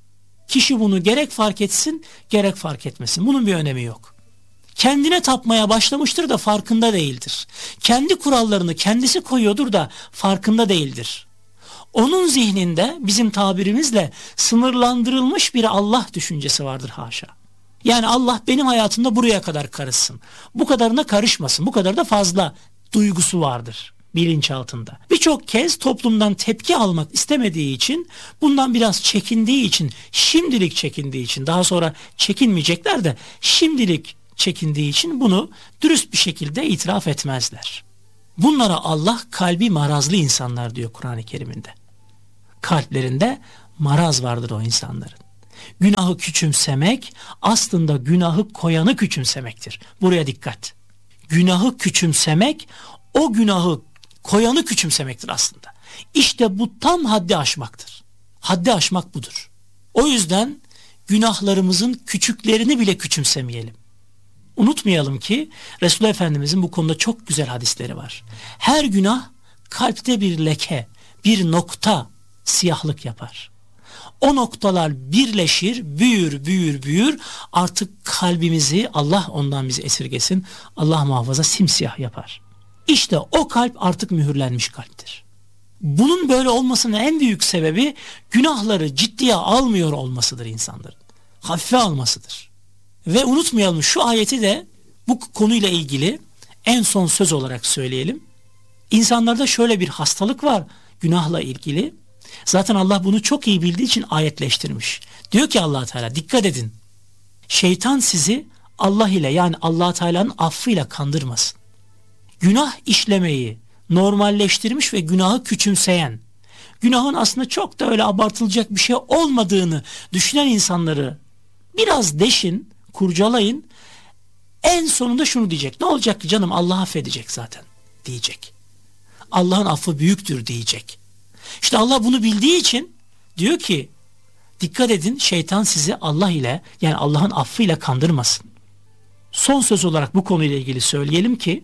Kişi bunu gerek fark etsin, gerek fark etmesin. Bunun bir önemi yok. Kendine tapmaya başlamıştır da farkında değildir. Kendi kurallarını kendisi koyuyordur da farkında değildir. Onun zihninde bizim tabirimizle sınırlandırılmış bir Allah düşüncesi vardır haşa. Yani Allah benim hayatımda buraya kadar karışsın. Bu kadarına karışmasın. Bu kadar da fazla duygusu vardır bilinçaltında. Birçok kez toplumdan tepki almak istemediği için, bundan biraz çekindiği için, şimdilik çekindiği için, daha sonra çekinmeyecekler de şimdilik çekindiği için bunu dürüst bir şekilde itiraf etmezler. Bunlara Allah kalbi marazlı insanlar diyor Kur'an-ı Kerim'inde. Kalplerinde maraz vardır o insanların. Günahı küçümsemek aslında günahı koyanı küçümsemektir. Buraya dikkat. Günahı küçümsemek o günahı koyanı küçümsemektir aslında. İşte bu tam haddi aşmaktır. Haddi aşmak budur. O yüzden günahlarımızın küçüklerini bile küçümsemeyelim. Unutmayalım ki Resulullah Efendimizin bu konuda çok güzel hadisleri var. Her günah kalpte bir leke, bir nokta siyahlık yapar. O noktalar birleşir, büyür, artık kalbimizi, Allah ondan bizi esirgesin, Allah muhafaza, simsiyah yapar. İşte o kalp artık mühürlenmiş kalptir. Bunun böyle olmasının en büyük sebebi günahları ciddiye almıyor olmasıdır insanların. Hafife almasıdır. Ve unutmayalım, şu ayeti de bu konuyla ilgili en son söz olarak söyleyelim. İnsanlarda şöyle bir hastalık var günahla ilgili. Zaten Allah bunu çok iyi bildiği için ayetleştirmiş. Diyor ki Allah Teala, dikkat edin. Şeytan sizi Allah ile, yani Allah Teala'nın affıyla kandırmasın. Günah işlemeyi normalleştirmiş ve günahı küçümseyen, günahın aslında çok da öyle abartılacak bir şey olmadığını düşünen insanları biraz deşin, kurcalayın. En sonunda şunu diyecek: ne olacak ki canım, Allah affedecek zaten diyecek. Allah'ın affı büyüktür diyecek. İşte Allah bunu bildiği için diyor ki dikkat edin, şeytan sizi Allah ile, yani Allah'ın affıyla kandırmasın. Son söz olarak bu konuyla ilgili söyleyelim ki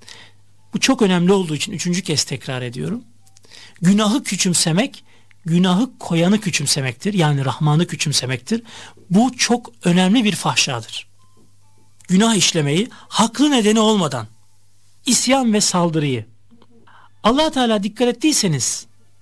bu çok önemli olduğu için 3. kez tekrar ediyorum. Günahı küçümsemek, günahı koyanı küçümsemektir. Yani Rahman'ı küçümsemektir. Bu çok önemli bir fahşadır. Günah işlemeyi haklı nedeni olmadan, isyan ve saldırıyı, Allah Teala dikkat ettiyseniz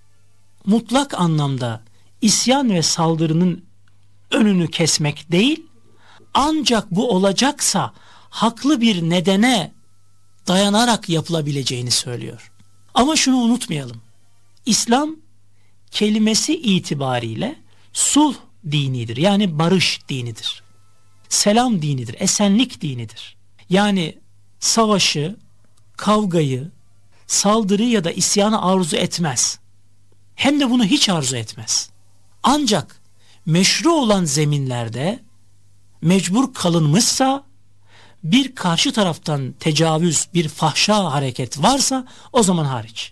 mutlak anlamda isyan ve saldırının önünü kesmek değil, ancak bu olacaksa haklı bir nedene dayanarak yapılabileceğini söylüyor. Ama şunu unutmayalım. İslam kelimesi itibariyle sulh dinidir. Yani barış dinidir. Selam dinidir. Esenlik dinidir. Yani savaşı, kavgayı, saldırıyı ya da isyanı arzu etmez. Hem de bunu hiç arzu etmez. Ancak meşru olan zeminlerde mecbur kalınmışsa, bir karşı taraftan tecavüz, bir fahşa hareket varsa o zaman hariç.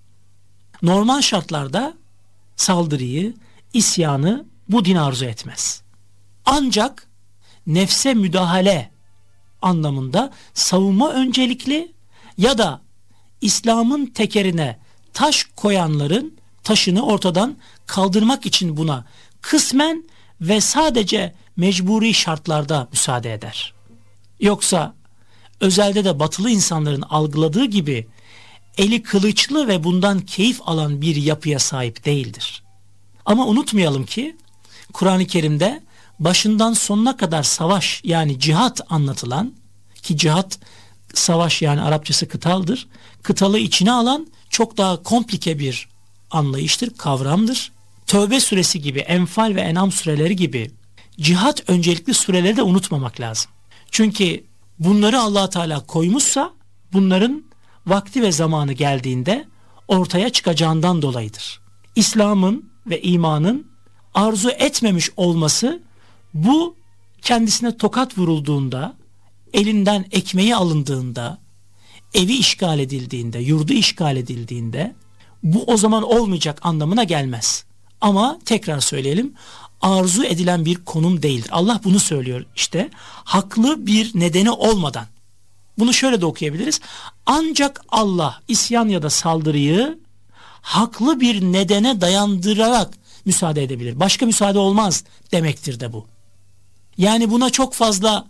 Normal şartlarda saldırıyı, isyanı bu din arzu etmez. Ancak nefse müdahale anlamında savunma öncelikli ya da İslam'ın tekerine taş koyanların taşını ortadan kaldırmak için buna kısmen ve sadece mecburi şartlarda müsaade eder. Yoksa özelde de batılı insanların algıladığı gibi eli kılıçlı ve bundan keyif alan bir yapıya sahip değildir. Ama unutmayalım ki Kur'an-ı Kerim'de başından sonuna kadar savaş, yani cihat anlatılan, ki cihat savaş, yani Arapçası kıtaldır. Kıtalı içine alan çok daha komplike bir anlayıştır, kavramdır. Tövbe suresi gibi, Enfal ve En'am sureleri gibi cihat öncelikli sureleri de unutmamak lazım. Çünkü bunları Allah Teala koymuşsa bunların vakti ve zamanı geldiğinde ortaya çıkacağından dolayıdır. İslam'ın ve imanın arzu etmemiş olması, bu kendisine tokat vurulduğunda, elinden ekmeği alındığında, evi işgal edildiğinde, yurdu işgal edildiğinde bu o zaman olmayacak anlamına gelmez. Ama tekrar söyleyelim, arzu edilen bir konum değildir. Allah bunu söylüyor işte, haklı bir nedeni olmadan. Bunu şöyle de okuyabiliriz. Ancak Allah isyan ya da saldırıyı haklı bir nedene dayandırarak müsaade edebilir. Başka müsaade olmaz demektir de bu. Yani buna çok fazla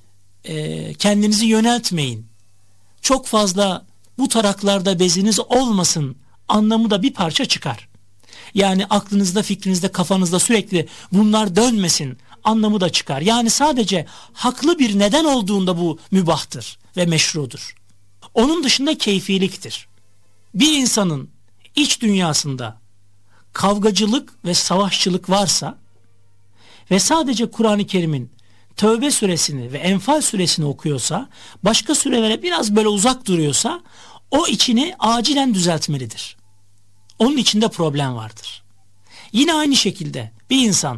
kendinizi yöneltmeyin. Çok fazla bu taraklarda beziniz olmasın anlamı da bir parça çıkar. Yani aklınızda, fikrinizde, kafanızda sürekli bunlar dönmesin anlamı da çıkar. Yani sadece haklı bir neden olduğunda bu mübahtır ve meşrudur. Onun dışında keyfiliktir. Bir insanın iç dünyasında kavgacılık ve savaşçılık varsa ve sadece Kur'an-ı Kerim'in Tövbe suresini ve Enfal suresini okuyorsa, başka surelere biraz böyle uzak duruyorsa, o içini acilen düzeltmelidir. Onun içinde problem vardır. Yine aynı şekilde bir insan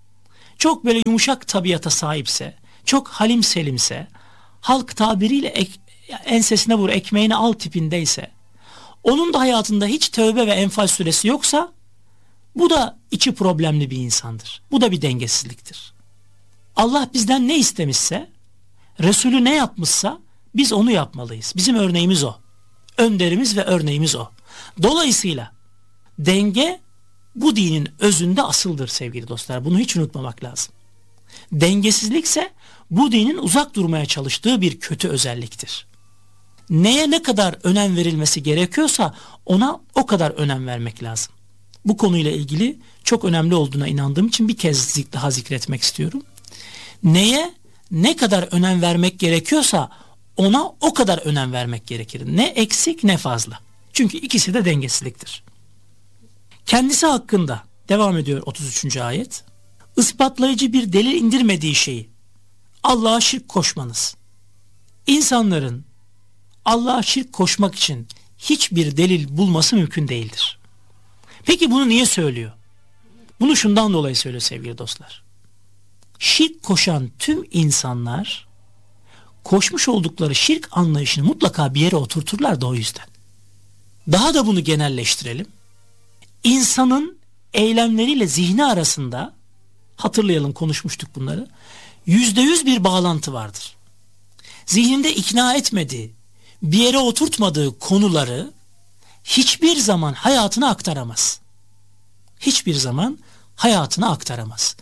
çok böyle yumuşak tabiata sahipse, çok halim selimse, halk tabiriyle ensesine vur ekmeğini al tipindeyse, onun da hayatında hiç Tövbe ve Enfal suresi yoksa, bu da içi problemli bir insandır. Bu da bir dengesizliktir. Allah bizden ne istemişse, Resulü ne yapmışsa biz onu yapmalıyız. Bizim örneğimiz o. Önderimiz ve örneğimiz o. Dolayısıyla denge bu dinin özünde asıldır sevgili dostlar. Bunu hiç unutmamak lazım. Dengesizlikse bu dinin uzak durmaya çalıştığı bir kötü özelliktir. Neye ne kadar önem verilmesi gerekiyorsa ona o kadar önem vermek lazım. Bu konuyla ilgili çok önemli olduğuna inandığım için bir kez daha zikretmek istiyorum. Neye ne kadar önem vermek gerekiyorsa ona o kadar önem vermek gerekir. Ne eksik ne fazla. Çünkü ikisi de dengesizliktir. Kendisi hakkında devam ediyor 33. ayet. Ispatlayıcı bir delil indirmediği şeyi Allah'a şirk koşmanız. İnsanların Allah'a şirk koşmak için hiçbir delil bulması mümkün değildir. Peki bunu niye söylüyor? Bunu şundan dolayı söylüyor sevgili dostlar. Şirk koşan tüm insanlar koşmuş oldukları şirk anlayışını mutlaka bir yere oturturlar da o yüzden. Daha da bunu genelleştirelim. İnsanın eylemleriyle zihni arasında, hatırlayalım konuşmuştuk bunları, %100 bir bağlantı vardır. Zihninde ikna etmediği, bir yere oturtmadığı konuları hiçbir zaman hayatına aktaramaz. Hiçbir zaman hayatına aktaramaz.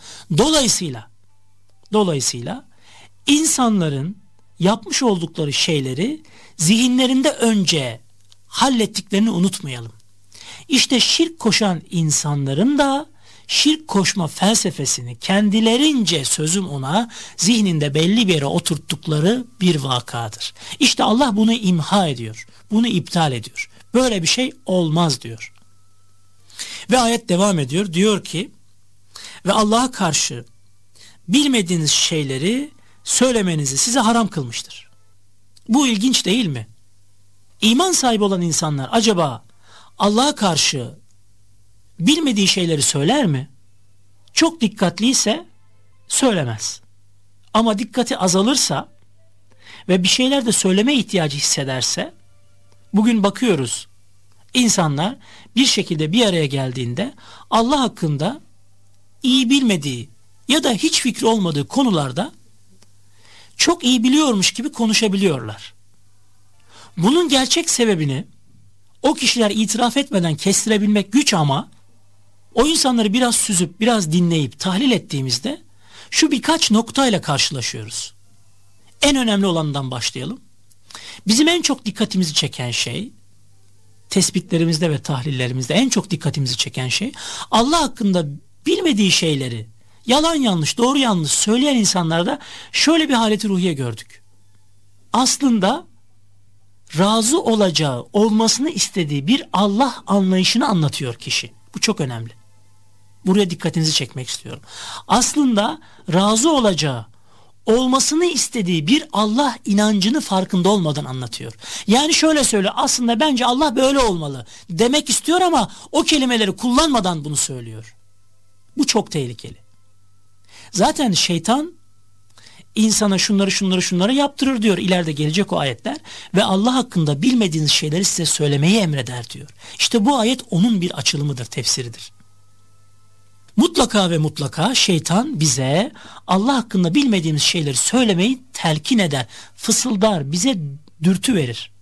Dolayısıyla insanların yapmış oldukları şeyleri zihinlerinde önce hallettiklerini unutmayalım. İşte şirk koşan insanların da şirk koşma felsefesini kendilerince, sözüm ona, zihninde belli bir yere oturttukları bir vakadır. İşte Allah bunu imha ediyor, bunu iptal ediyor. Böyle bir şey olmaz diyor. Ve ayet devam ediyor. Diyor ki, ve Allah'a karşı bilmediğiniz şeyleri söylemenizi size haram kılmıştır. Bu ilginç değil mi? İman sahibi olan insanlar acaba Allah'a karşı bilmediği şeyleri söyler mi? Çok dikkatliyse söylemez. Ama dikkati azalırsa ve bir şeyler de söyleme ihtiyacı hissederse, bugün bakıyoruz, insanlar bir şekilde bir araya geldiğinde Allah hakkında iyi bilmediği ya da hiç fikri olmadığı konularda çok iyi biliyormuş gibi konuşabiliyorlar. Bunun gerçek sebebini o kişiler itiraf etmeden kestirebilmek güç, ama o insanları biraz süzüp biraz dinleyip tahlil ettiğimizde şu birkaç noktayla karşılaşıyoruz. En önemli olanından başlayalım. Bizim en çok dikkatimizi çeken şey, tespitlerimizde ve tahlillerimizde en çok dikkatimizi çeken şey, Allah hakkında bilmediği şeyleri yalan yanlış, doğru yanlış söyleyen insanlarda şöyle bir haleti ruhiye gördük. Aslında razı olacağı, olmasını istediği bir Allah anlayışını anlatıyor kişi. Bu çok önemli. Buraya dikkatinizi çekmek istiyorum. Aslında razı olacağı, olmasını istediği bir Allah inancını farkında olmadan anlatıyor. Yani şöyle söylüyor, aslında bence Allah böyle olmalı demek istiyor ama o kelimeleri kullanmadan bunu söylüyor. Bu çok tehlikeli. Zaten şeytan insana şunları yaptırır diyor, ileride gelecek o ayetler, ve Allah hakkında bilmediğiniz şeyleri size söylemeyi emreder diyor. İşte bu ayet onun bir açılımıdır, tefsiridir. Mutlaka ve mutlaka şeytan bize Allah hakkında bilmediğimiz şeyleri söylemeyi telkin eder, fısıldar, bize dürtü verir.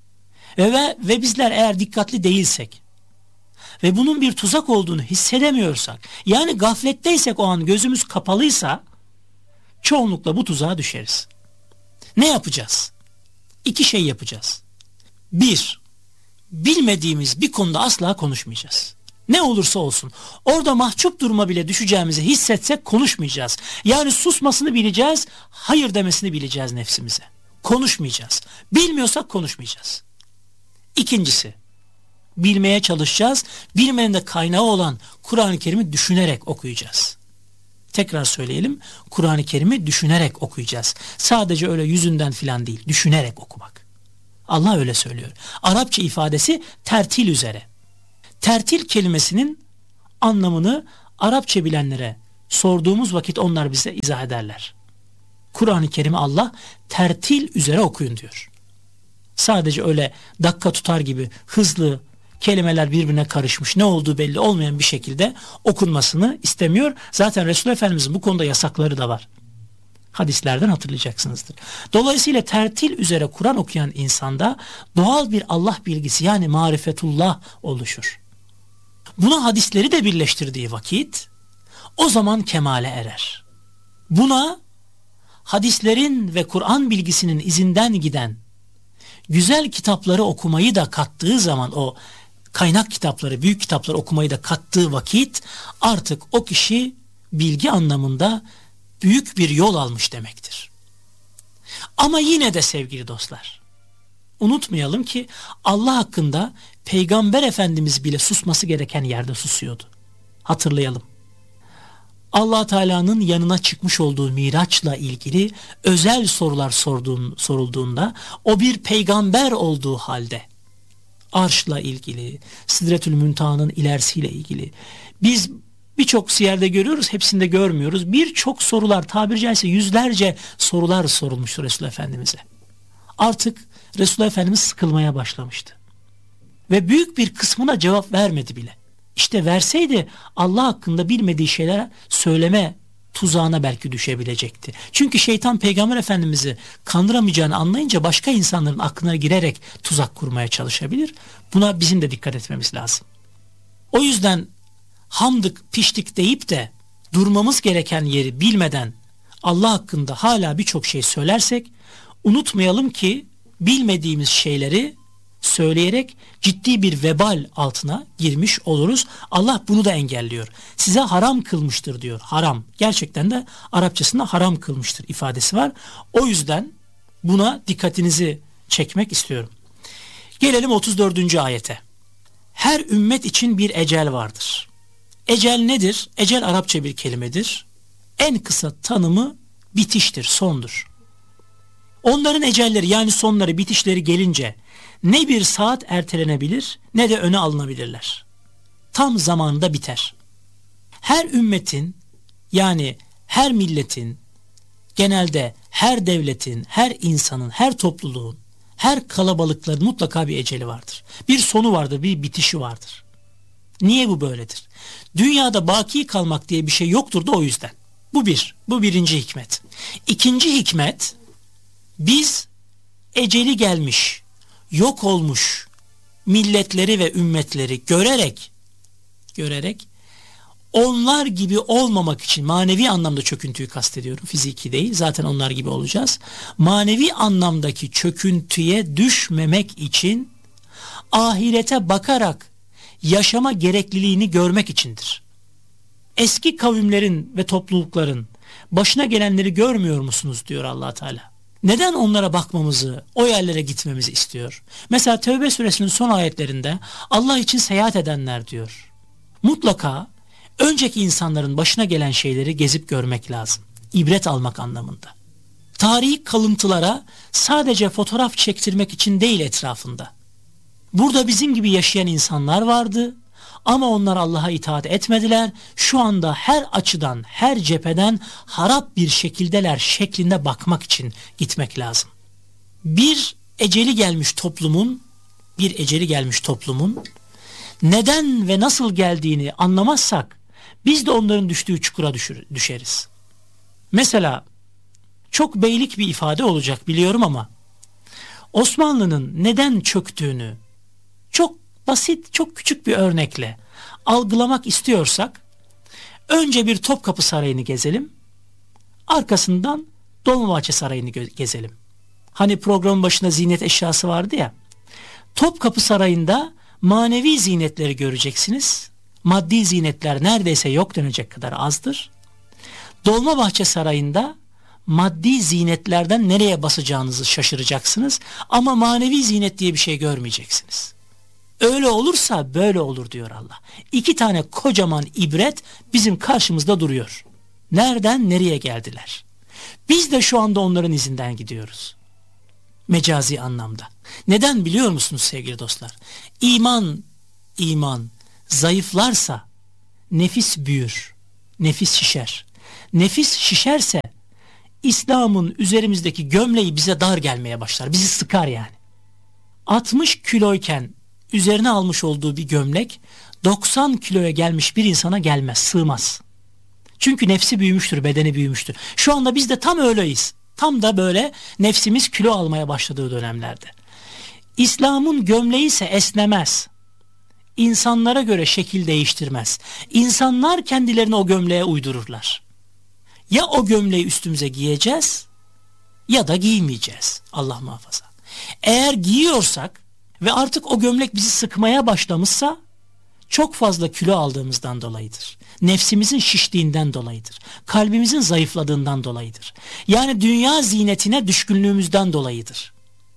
Ve bizler eğer dikkatli değilsek ve bunun bir tuzak olduğunu hissedemiyorsak, yani gafletteysek, o an gözümüz kapalıysa, çoğunlukla bu tuzağa düşeriz. Ne yapacağız? 2 şey yapacağız. 1, bilmediğimiz bir konuda asla konuşmayacağız. Ne olursa olsun. Orada mahcup duruma bile düşeceğimizi hissetsek konuşmayacağız. Yani susmasını bileceğiz, hayır demesini bileceğiz nefsimize. Konuşmayacağız. Bilmiyorsak konuşmayacağız. 2'ncisi, bilmeye çalışacağız. Bilmenin de kaynağı olan Kur'an-ı Kerim'i düşünerek okuyacağız. Tekrar söyleyelim, Kur'an-ı Kerim'i düşünerek okuyacağız. Sadece öyle yüzünden filan değil, düşünerek okumak. Allah öyle söylüyor. Arapça ifadesi tertil üzere. Tertil kelimesinin anlamını Arapça bilenlere sorduğumuz vakit onlar bize izah ederler. Kur'an-ı Kerim'i Allah tertil üzere okuyun diyor. Sadece öyle dakika tutar gibi hızlı, kelimeler birbirine karışmış, ne olduğu belli olmayan bir şekilde okunmasını istemiyor. Zaten Resulullah Efendimiz'in bu konuda yasakları da var. Hadislerden hatırlayacaksınızdır. Dolayısıyla tertil üzere Kur'an okuyan insanda doğal bir Allah bilgisi, yani marifetullah oluşur. Buna hadisleri de birleştirdiği vakit o zaman kemale erer. Buna hadislerin ve Kur'an bilgisinin izinden giden güzel kitapları okumayı da kattığı zaman, o kaynak kitapları, büyük kitapları okumayı da kattığı vakit artık o kişi bilgi anlamında büyük bir yol almış demektir. Ama yine de sevgili dostlar, unutmayalım ki Allah hakkında Peygamber Efendimiz bile susması gereken yerde susuyordu. Hatırlayalım. Allah Teala'nın yanına çıkmış olduğu Miraç'la ilgili özel sorular sorulduğunda o bir peygamber olduğu halde Arş'la ilgili, Sidretül Müntaha'nın ilerisiyle ilgili, biz birçok yerde görüyoruz, hepsinde görmüyoruz. Birçok sorular, tabiri caizse yüzlerce sorular sorulmuştur Resulullah Efendimiz'e. Artık Resulullah Efendimiz sıkılmaya başlamıştı. Ve büyük bir kısmına cevap vermedi bile. İşte verseydi Allah hakkında bilmediği şeyler söyleme tuzağına belki düşebilecekti. Çünkü şeytan Peygamber Efendimiz'i kandıramayacağını anlayınca başka insanların aklına girerek tuzak kurmaya çalışabilir. Buna bizim de dikkat etmemiz lazım. O yüzden hamdık piştik deyip de durmamız gereken yeri bilmeden Allah hakkında hala birçok şey söylersek unutmayalım ki bilmediğimiz şeyleri söyleyerek ciddi bir vebal altına girmiş oluruz. Allah bunu da engelliyor. Size haram kılmıştır diyor. Haram. Gerçekten de Arapçasında haram kılmıştır ifadesi var. O yüzden buna dikkatinizi çekmek istiyorum. Gelelim 34. ayete. Her ümmet için bir ecel vardır. Ecel nedir? Ecel Arapça bir kelimedir. En kısa tanımı bitiştir, sondur. Onların ecelleri, yani sonları, bitişleri gelince ne bir saat ertelenebilir ne de öne alınabilirler. Tam zamanında biter. Her ümmetin, yani her milletin, genelde her devletin, her insanın, her topluluğun, her kalabalıkların mutlaka bir eceli vardır. Bir sonu vardır, bir bitişi vardır. Niye bu böyledir? Dünyada baki kalmak diye bir şey yoktur da o yüzden. Bu birinci hikmet. İkinci hikmet, biz eceli gelmiş, yok olmuş milletleri ve ümmetleri görerek onlar gibi olmamak için, manevi anlamda çöküntüyü kastediyorum, fiziki değil, zaten onlar gibi olacağız. Manevi anlamdaki çöküntüye düşmemek için ahirete bakarak yaşama gerekliliğini görmek içindir. Eski kavimlerin ve toplulukların başına gelenleri görmüyor musunuz diyor Allah Teala. Neden onlara bakmamızı, o yerlere gitmemizi istiyor? Mesela Tevbe suresinin son ayetlerinde Allah için seyahat edenler diyor. Mutlaka önceki insanların başına gelen şeyleri gezip görmek lazım. İbret almak anlamında. Tarihi kalıntılara sadece fotoğraf çektirmek için değil etrafında. Burada bizim gibi yaşayan insanlar vardı ama onlar Allah'a itaat etmediler. Şu anda her açıdan, her cepheden harap bir şekildeler şeklinde bakmak için gitmek lazım. Bir eceli gelmiş toplumun neden ve nasıl geldiğini anlamazsak biz de onların düştüğü çukura düşeriz. Mesela çok beylik bir ifade olacak biliyorum ama Osmanlı'nın neden çöktüğünü çok basit, çok küçük bir örnekle algılamak istiyorsak önce bir Topkapı Sarayı'nı gezelim, arkasından Dolmabahçe Sarayı'nı gezelim. Hani programın başında ziynet eşyası vardı ya, Topkapı Sarayı'nda manevi zinetleri göreceksiniz. Maddi zinetler neredeyse yok denecek kadar azdır. Dolmabahçe Sarayı'nda maddi zinetlerden nereye basacağınızı şaşıracaksınız ama manevi zinet diye bir şey görmeyeceksiniz. Öyle olursa böyle olur diyor Allah. 2 tane kocaman ibret bizim karşımızda duruyor. Nereden nereye geldiler? Biz de şu anda onların izinden gidiyoruz. Mecazi anlamda. Neden biliyor musunuz sevgili dostlar? İman zayıflarsa nefis büyür, nefis şişer. Nefis şişerse İslam'ın üzerimizdeki gömleği bize dar gelmeye başlar. Bizi sıkar yani. 60 kiloyken üzerine almış olduğu bir gömlek 90 kiloya gelmiş bir insana gelmez, sığmaz. Çünkü nefsi büyümüştür, bedeni büyümüştür. Şu anda biz de tam öyleyiz. Tam da böyle nefsimiz kilo almaya başladığı dönemlerde. İslam'ın gömleği ise esnemez. İnsanlara göre şekil değiştirmez. İnsanlar kendilerini o gömleğe uydururlar. Ya o gömleği üstümüze giyeceğiz ya da giymeyeceğiz. Allah muhafaza. Eğer giyiyorsak ve artık o gömlek bizi sıkmaya başlamışsa çok fazla kilo aldığımızdan dolayıdır. Nefsimizin şiştiğinden dolayıdır. Kalbimizin zayıfladığından dolayıdır. Yani dünya zinetine düşkünlüğümüzden dolayıdır.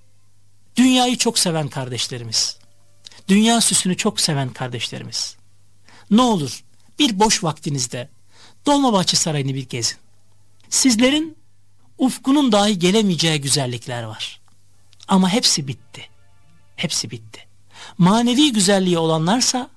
Dünyayı çok seven kardeşlerimiz, dünya süsünü çok seven kardeşlerimiz, ne olur bir boş vaktinizde Dolmabahçe Sarayı'nı bir gezin. Sizlerin ufkunun dahi gelemeyeceği güzellikler var. Ama hepsi bitti. Hepsi bitti. Manevi güzelliği olanlarsa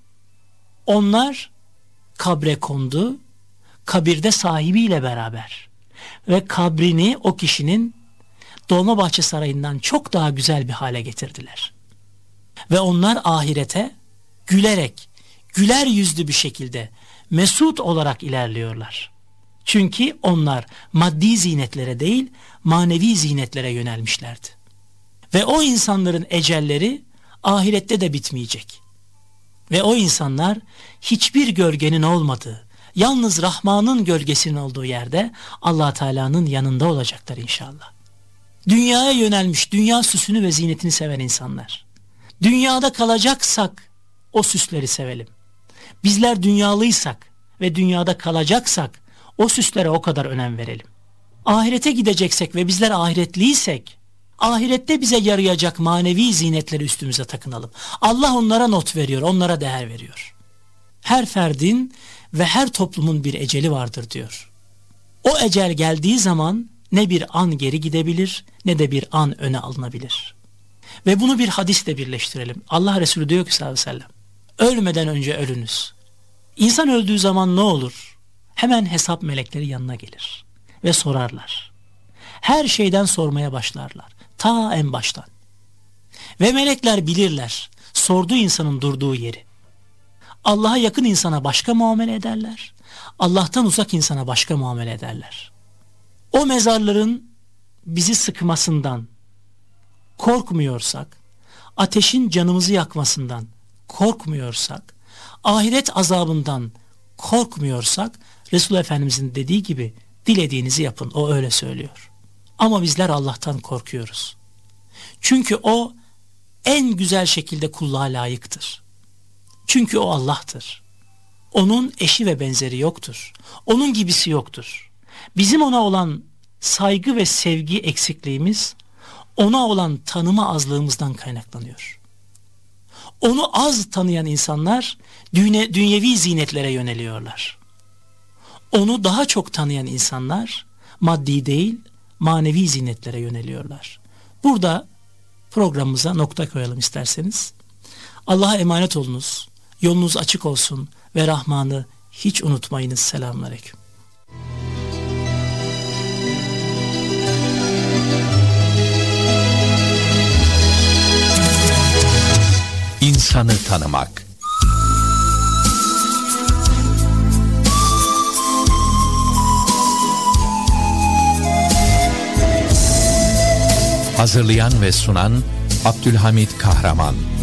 onlar kabre kondu, kabirde sahibiyle beraber ve kabrini o kişinin Dolmabahçe Sarayı'ndan çok daha güzel bir hale getirdiler. Ve onlar ahirete gülerek, güler yüzlü bir şekilde mesut olarak ilerliyorlar. Çünkü onlar maddi zinetlere değil, manevi zinetlere yönelmişlerdi. Ve o insanların ecelleri ahirette de bitmeyecek. Ve o insanlar hiçbir gölgenin olmadığı, yalnız Rahman'ın gölgesinin olduğu yerde Allah Teala'nın yanında olacaklar inşallah. Dünyaya yönelmiş, dünya süsünü ve zinetini seven insanlar. Dünyada kalacaksak o süsleri sevelim. Bizler dünyalıysak ve dünyada kalacaksak o süslere o kadar önem verelim. Ahirete gideceksek ve bizler ahiretliysek ahirette bize yarayacak manevi zinetleri üstümüze takınalım. Allah onlara not veriyor, onlara değer veriyor. Her ferdin ve her toplumun bir eceli vardır diyor. O ecel geldiği zaman ne bir an geri gidebilir ne de bir an öne alınabilir. Ve bunu bir hadisle birleştirelim. Allah Resulü diyor ki sallallahu aleyhi ve sellem, ölmeden önce ölünüz. İnsan öldüğü zaman ne olur? Hemen hesap melekleri yanına gelir ve sorarlar. Her şeyden sormaya başlarlar. Ta en baştan. Ve melekler bilirler sorduğu insanın durduğu yeri. Allah'a yakın insana başka muamele ederler. Allah'tan uzak insana başka muamele ederler. O mezarların bizi sıkmasından korkmuyorsak, ateşin canımızı yakmasından korkmuyorsak, ahiret azabından korkmuyorsak, Resul Efendimizin dediği gibi dilediğinizi yapın, o öyle söylüyor. Ama bizler Allah'tan korkuyoruz. Çünkü o en güzel şekilde kulluğa layıktır. Çünkü o Allah'tır. Onun eşi ve benzeri yoktur. Onun gibisi yoktur. Bizim ona olan saygı ve sevgi eksikliğimiz, ona olan tanıma azlığımızdan kaynaklanıyor. Onu az tanıyan insanlar dünyevi zinetlere yöneliyorlar. Onu daha çok tanıyan insanlar maddi değil, manevi zinetlere yöneliyorlar. Burada programımıza nokta koyalım isterseniz. Allah'a emanet olunuz, yolunuz açık olsun ve Rahman'ı hiç unutmayınız. Selamünaleyküm. İnsanı tanımak. Hazırlayan ve sunan Abdülhamid Kahraman.